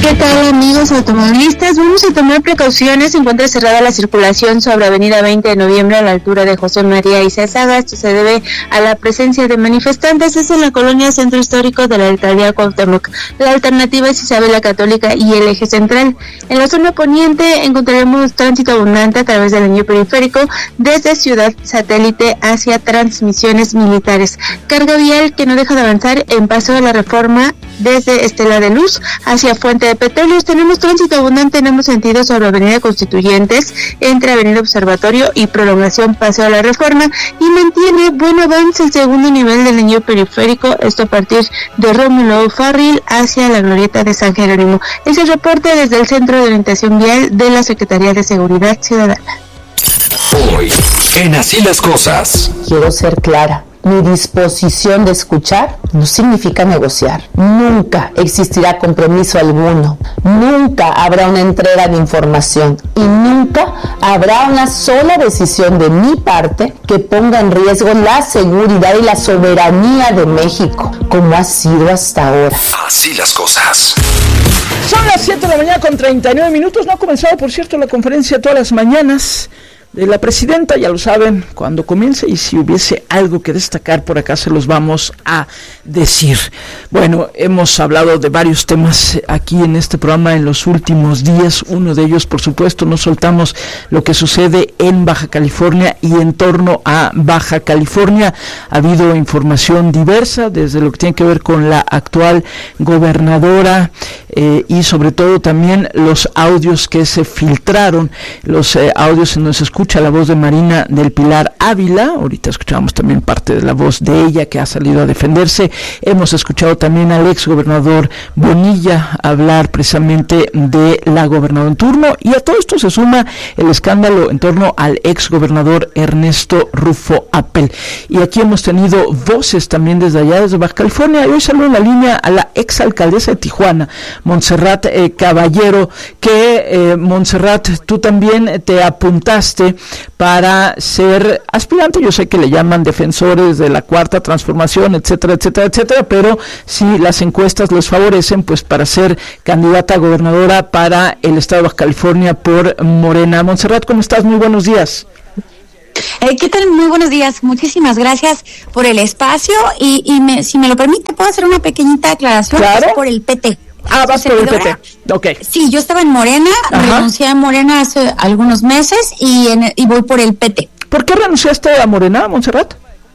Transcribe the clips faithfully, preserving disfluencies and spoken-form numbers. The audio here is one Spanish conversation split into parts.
¿Qué tal, amigos automovilistas? Vamos a tomar precauciones. Se encuentra cerrada la circulación sobre Avenida veinte de noviembre a la altura de José María Izazaga. Esto se debe a la presencia de manifestantes. Es en la colonia Centro Histórico de la alcaldía Cuauhtémoc. La alternativa es Isabel la Católica y el eje central. En la zona poniente encontraremos tránsito abundante a través del anillo periférico desde Ciudad Satélite hacia Transmisiones Militares. Carga vial que no deja de avanzar en Paso de la Reforma desde Estela de Luz hacia Fuente de Petróleos. Tenemos tránsito abundante en ambos sentidos sobre Avenida Constituyentes, entre Avenida Observatorio y Prolongación Paseo de la Reforma, y mantiene buen avance el segundo nivel del anillo periférico, esto a partir de Rómulo Farril hacia la glorieta de San Jerónimo. Es el reporte desde el Centro de Orientación Vial de la Secretaría de Seguridad Ciudadana. Hoy, en Así las Cosas. Quiero ser clara. Mi disposición de escuchar no significa negociar. Nunca existirá compromiso alguno. Nunca habrá una entrega de información. Y nunca habrá una sola decisión de mi parte que ponga en riesgo la seguridad y la soberanía de México, como ha sido hasta ahora. Así las Cosas. Son las siete de la mañana con treinta y nueve minutos. No ha comenzado, por cierto, la conferencia todas las mañanas de la presidenta, ya lo saben, cuando comience, y si hubiese algo que destacar por acá se los vamos a decir. Bueno, hemos hablado de varios temas aquí en este programa en los últimos días. Uno de ellos, por supuesto, no soltamos lo que sucede en Baja California y en torno a Baja California. Ha habido información diversa, desde lo que tiene que ver con la actual gobernadora eh, y sobre todo también los audios que se filtraron, los eh, audios en donde se escucha la voz de Marina del Pilar Ávila. Ahorita escuchamos también parte de la voz de ella, que ha salido a defenderse. Hemos escuchado también al ex gobernador Bonilla hablar precisamente de la gobernadora en turno, y a todo esto se suma el escándalo en torno al ex gobernador Ernesto Rufo Appel. Y aquí hemos tenido voces también desde allá, desde Baja California, y hoy saludo en la línea a la ex alcaldesa de Tijuana, Montserrat eh, Caballero, que eh, Montserrat, tú también te apuntaste para ser aspirante. Yo sé que le llaman defensores de la cuarta transformación, etcétera, etcétera, etcétera, pero si las encuestas les favorecen, pues para ser candidata a gobernadora para el estado de Baja California por Morena. Montserrat, ¿cómo estás? Muy buenos días. Eh, ¿Qué tal? Muy buenos días. Muchísimas gracias por el espacio y, y me, si me lo permite, ¿puedo hacer una pequeñita aclaración? Claro. Es por el P T. Ah, vas por el P T. Ok. Sí, yo estaba en Morena, Ajá. renuncié a Morena hace algunos meses y, en, y voy por el P T. ¿Por qué renunciaste a Morena, Montserrat?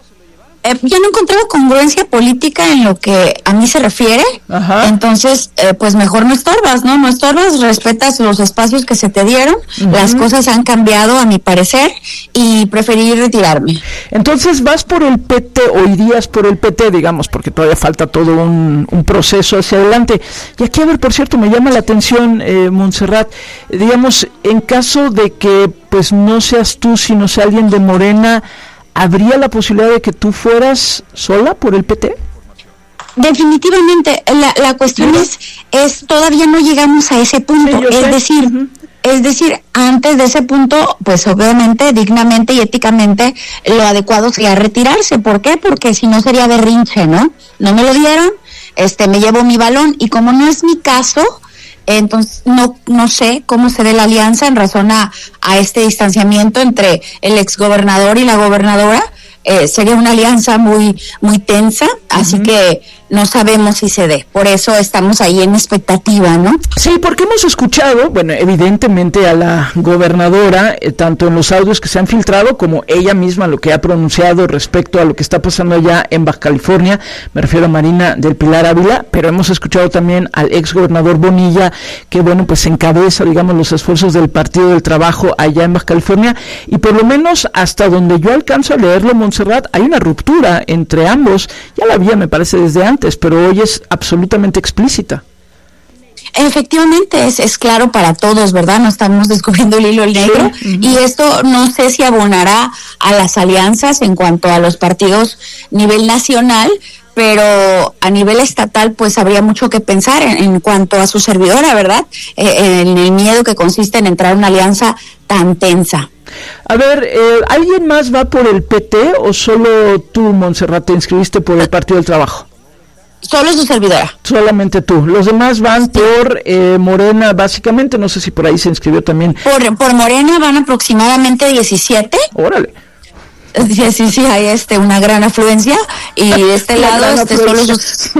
Eh, yo no he encontrado congruencia política en lo que a mí se refiere. Ajá. Entonces, eh, pues mejor no estorbas, ¿no? No estorbas, respetas los espacios que se te dieron, uh-huh. Las cosas han cambiado a mi parecer y preferí retirarme. Entonces, ¿vas por el P T o irías por el P T, digamos, porque todavía falta todo un, un proceso hacia adelante? Y aquí, a ver, por cierto, me llama la atención, eh, Montserrat, digamos, en caso de que pues no seas tú, sino sea alguien de Morena, ¿habría la posibilidad de que tú fueras sola por el P T? Definitivamente, la, la cuestión es, es, todavía no llegamos a ese punto, sí, es sé. decir, uh-huh. es decir, antes de ese punto, pues obviamente, dignamente y éticamente, lo adecuado sería retirarse. ¿Por qué? Porque si no sería berrinche, ¿no? No me lo dieron, este, me llevo mi balón, y como no es mi caso, entonces no no sé cómo se dé la alianza en razón a, a este distanciamiento entre el exgobernador y la gobernadora. Eh, sería una alianza muy muy tensa, uh-huh. Así que no sabemos si se dé, por eso estamos ahí en expectativa, ¿no? Sí, porque hemos escuchado, bueno, evidentemente a la gobernadora, eh, tanto en los audios que se han filtrado, como ella misma lo que ha pronunciado respecto a lo que está pasando allá en Baja California, me refiero a Marina del Pilar Ávila, pero hemos escuchado también al ex gobernador Bonilla, que bueno, pues encabeza, digamos, los esfuerzos del Partido del Trabajo allá en Baja California, y por lo menos hasta donde yo alcanzo a leerlo, Montserrat, hay una ruptura entre ambos. Ya la había, me parece, desde antes, pero hoy es absolutamente explícita. Efectivamente, es, es claro para todos, ¿verdad? No estamos descubriendo el hilo negro, sí. uh-huh. Y esto no sé si abonará a las alianzas en cuanto a los partidos a nivel nacional, pero a nivel estatal pues habría mucho que pensar en, en cuanto a su servidora, ¿verdad? Eh, en el miedo que consiste en entrar a una alianza tan tensa. A ver, eh, ¿alguien más va por el P T o solo tú, Montserrat, te inscribiste por el Partido del Trabajo? Solo su servidora. Solamente tú. Los demás van sí. por eh, Morena, básicamente. No sé si por ahí se inscribió también. Por, por Morena van aproximadamente diecisiete. Órale. Sí, sí, sí, hay este, una gran afluencia. Y de este lado, este, solo sus...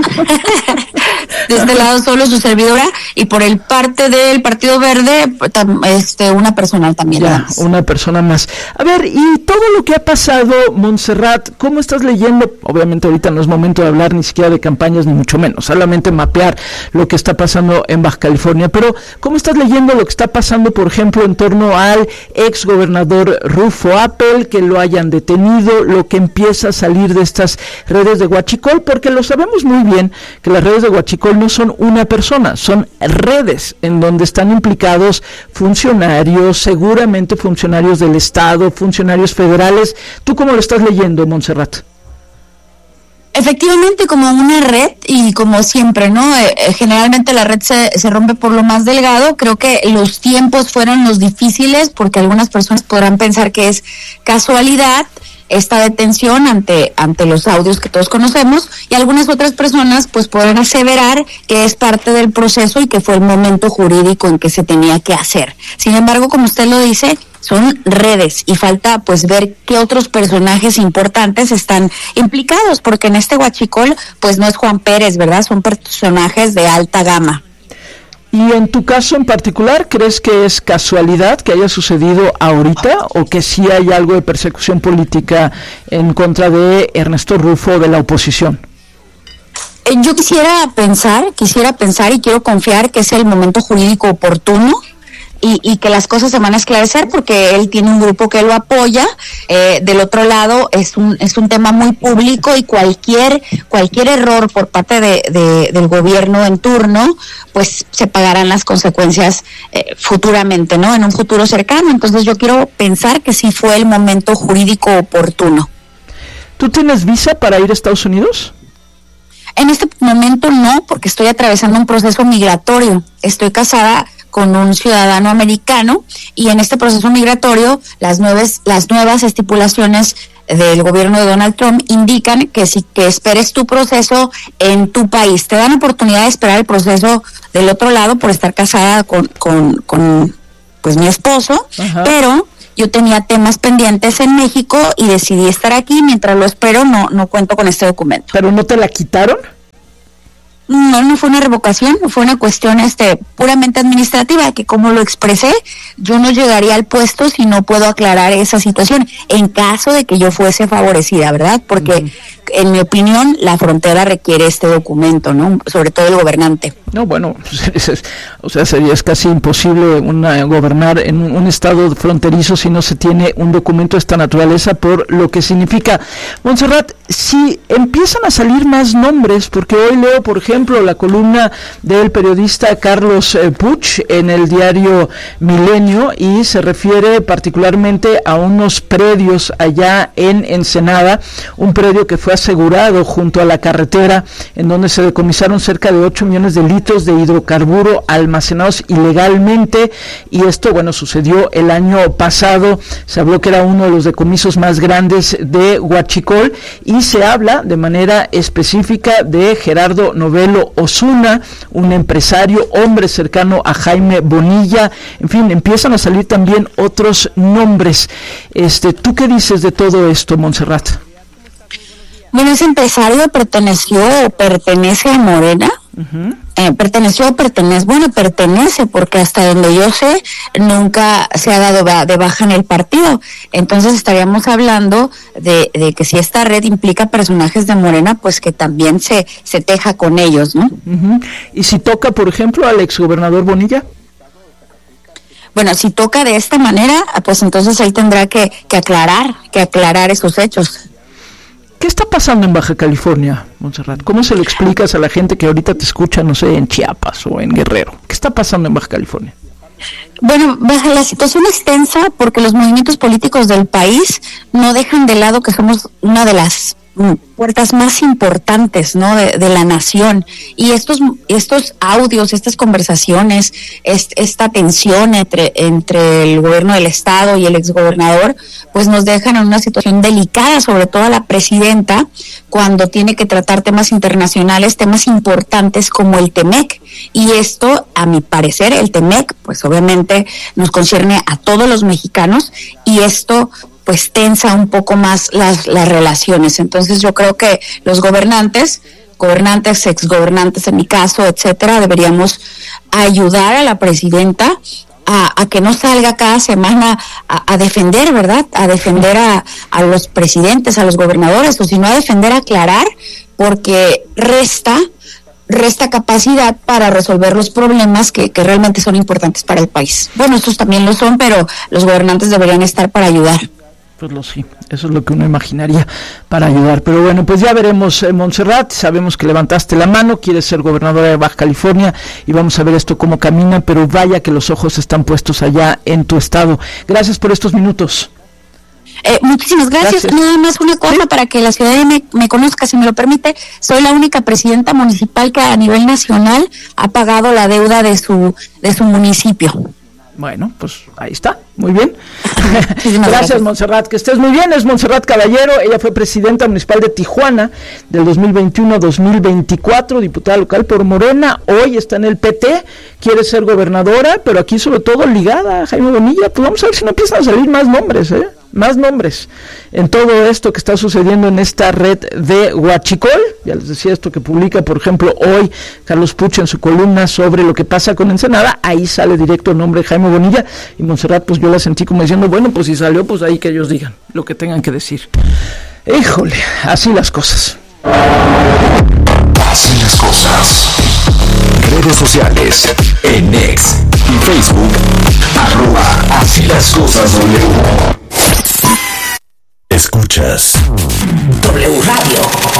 de este lado solo su servidora, y por el parte del Partido Verde, este, una persona también. Ya, una persona más. A ver, y todo lo que ha pasado, Montserrat, ¿cómo estás leyendo? Obviamente ahorita no es momento de hablar ni siquiera de campañas, ni mucho menos, solamente mapear lo que está pasando en Baja California, pero ¿cómo estás leyendo lo que está pasando, por ejemplo, en torno al ex gobernador Rufo Appel, que lo hayan detenido, lo que empieza a salir de estas redes de huachicol? Porque lo sabemos muy bien, que las redes de huachicol no son una persona, son redes en donde están implicados funcionarios, seguramente funcionarios del Estado, funcionarios federales. ¿Tú cómo lo estás leyendo, Montserrat? Efectivamente, como una red, y como siempre, ¿no? Eh, generalmente la red se, se rompe por lo más delgado. Creo que los tiempos fueron los difíciles, porque algunas personas podrán pensar que es casualidad esta detención ante ante los audios que todos conocemos, y algunas otras personas pues podrán aseverar que es parte del proceso y que fue el momento jurídico en que se tenía que hacer. Sin embargo, como usted lo dice, son redes, y falta pues ver qué otros personajes importantes están implicados, porque en este huachicol pues no es Juan Pérez, ¿verdad? Son personajes de alta gama. Y en tu caso en particular, ¿crees que es casualidad que haya sucedido ahorita, o que sí hay algo de persecución política en contra de Ernesto Rufo, de la oposición? Yo quisiera pensar, quisiera pensar y quiero confiar que es el momento jurídico oportuno, y, y que las cosas se van a esclarecer, porque él tiene un grupo que lo apoya. Eh, del otro lado es un es un tema muy público, y cualquier cualquier error por parte de, de del gobierno en turno pues se pagarán las consecuencias eh, futuramente, ¿no? En un futuro cercano. Entonces yo quiero pensar que sí fue el momento jurídico oportuno. ¿Tú tienes visa para ir a Estados Unidos? En este momento no, porque estoy atravesando un proceso migratorio. Estoy casada con un ciudadano americano, y en este proceso migratorio las nuevas las nuevas estipulaciones del gobierno de Donald Trump indican que si que esperes tu proceso en tu país, te dan oportunidad de esperar el proceso del otro lado por estar casada con con, con pues mi esposo. Ajá. Pero yo tenía temas pendientes en México y decidí estar aquí. Mientras lo espero, no no cuento con este documento. ¿Pero no te la quitaron? No, no fue una revocación, fue una cuestión este puramente administrativa, que como lo expresé, yo no llegaría al puesto si no puedo aclarar esa situación, en caso de que yo fuese favorecida, ¿verdad? Porque uh-huh. en mi opinión la frontera requiere este documento, ¿no? Sobre todo el gobernante. No, bueno, o sea, sería es casi imposible una, gobernar en un, un estado fronterizo si no se tiene un documento de esta naturaleza, por lo que significa. Montserrat, si empiezan a salir más nombres, porque hoy leo, por ejemplo, la columna del periodista Carlos eh, Puch en el diario Milenio, y se refiere particularmente a unos predios allá en Ensenada, un predio que fue asegurado junto a la carretera, en donde se decomisaron cerca de ocho millones de litros de hidrocarburo almacenados ilegalmente, y esto, bueno, sucedió el año pasado. Se habló que era uno de los decomisos más grandes de huachicol, y se habla de manera específica de Gerardo Novelo Osuna, un empresario, hombre cercano a Jaime Bonilla. En fin, empiezan a salir también otros nombres. Este, ¿tú qué dices de todo esto, Montserrat? Bueno, ese empresario perteneció o pertenece a Morena. Uh-huh. Eh, perteneció o pertenece, bueno, pertenece, porque hasta donde yo sé, nunca se ha dado de baja en el partido. Entonces estaríamos hablando de, de que si esta red implica personajes de Morena, pues que también se, se teja con ellos, ¿no? Uh-huh. ¿Y si toca, por ejemplo, al exgobernador Bonilla? Bueno, si toca de esta manera, pues entonces él tendrá que, que aclarar, que aclarar esos hechos. ¿Qué está pasando en Baja California, Montserrat? ¿Cómo se lo explicas a la gente que ahorita te escucha, no sé, en Chiapas o en Guerrero? ¿Qué está pasando en Baja California? Bueno, la situación es tensa, porque los movimientos políticos del país no dejan de lado que somos una de las puertas más importantes, ¿no? de, de la nación, y estos estos audios, estas conversaciones, est, esta tensión entre entre el gobierno del estado y el exgobernador, pues nos dejan en una situación delicada, sobre todo a la presidenta, cuando tiene que tratar temas internacionales, temas importantes como el Temec, y esto, a mi parecer, el Temec, pues obviamente nos concierne a todos los mexicanos, y esto pues tensa un poco más las, las relaciones. Entonces yo creo que los gobernantes, gobernantes, exgobernantes en mi caso, etcétera, deberíamos ayudar a la presidenta a, a que no salga cada semana a, a defender, ¿verdad? A defender a, a los presidentes, a los gobernadores, o sino a defender, a aclarar, porque resta resta capacidad para resolver los problemas que, que realmente son importantes para el país. Bueno, estos también lo son, pero los gobernantes deberían estar para ayudar. Pues lo sí, eso es lo que uno imaginaría para ayudar. Pero bueno, pues ya veremos, eh, Montserrat, sabemos que levantaste la mano, quieres ser gobernadora de Baja California y vamos a ver esto cómo camina, pero vaya que los ojos están puestos allá en tu estado. Gracias por estos minutos. Eh, muchísimas gracias. gracias. Nada más una cosa, ¿sí?, para que la ciudadanía me, me conozca, si me lo permite. Soy la única presidenta municipal que a nivel nacional ha pagado la deuda de su de su municipio. Bueno, pues ahí está, muy bien. Gracias, gracias, Montserrat, que estés muy bien. Es Montserrat Caballero, ella fue presidenta municipal de Tijuana del dos mil veintiuno a dos mil veinticuatro, diputada local por Morena, hoy está en el P T, quiere ser gobernadora, pero aquí sobre todo ligada a Jaime Bonilla. Pues vamos a ver si no empiezan a salir más nombres, ¿eh? Más nombres en todo esto que está sucediendo en esta red de Huachicol. Ya les decía, esto que publica, por ejemplo, hoy Carlos Puch en su columna sobre lo que pasa con Ensenada, ahí sale directo el nombre de Jaime Bonilla, y Montserrat, pues yo la sentí como diciendo, bueno, pues si salió, pues ahí que ellos digan lo que tengan que decir. Híjole, así las cosas. Así las cosas. Redes sociales, en X y Facebook, arroba Así las cosas W. Escuchas W Radio.